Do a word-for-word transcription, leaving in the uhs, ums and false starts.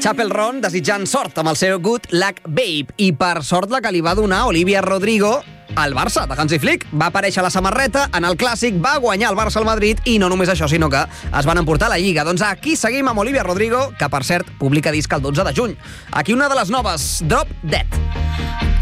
Chapel Roan desitjant sort amb el seu Good Luck Babe. I per sort la que li va donar Olivia Rodrigo al Barça, de Hansi Flick. Va aparèixer a la samarreta en el Clàssic, va guanyar el Barça al Madrid i no només això, sinó que es van emportar la Lliga. Doncs aquí seguim amb Olivia Rodrigo, que per cert publica disc el dotze de juny. Aquí una de les noves, Drop Dead.